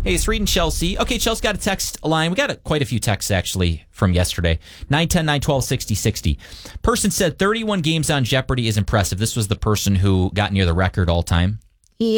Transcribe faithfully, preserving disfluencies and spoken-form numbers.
Hey, it's Reed and Chelsea. Okay, Chelsea got a text line. We got a, quite a few texts, actually, from yesterday. nine ten, nine twelve, sixty sixty. Person said thirty-one games on Jeopardy is impressive. This was the person who got near the record all time.